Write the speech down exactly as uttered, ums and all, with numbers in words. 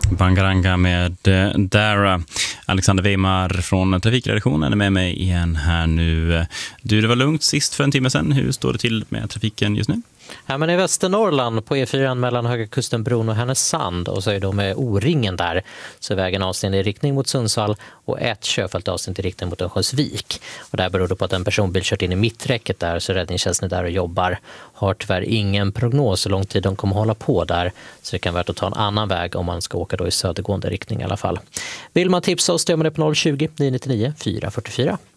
Bangaranga med eh, Dara. Alexander Weimar från Trafikredaktionen är med mig igen här nu. Du, det var lugnt sist för en timme sedan. Hur står det till med trafiken just nu? Ja, men i Västernorrland på E fyra mellan Höga Kustenbron och Härnösand, och så är de med O-ringen där, så är vägen avstängd i riktning mot Sundsvall och ett körfält avstängt i riktning mot Örnsköldsvik. Och där beror det på att en personbil kört in i mitträcket där, så räddningstjänsten är där och jobbar. Har tyvärr ingen prognos hur lång tid de kommer hålla på där, så det kan vara värt att ta en annan väg om man ska åka då i södergående riktning i alla fall. Vill man tipsa oss, gör man det på noll tjugo, nio nio nio, fyra fyra fyra.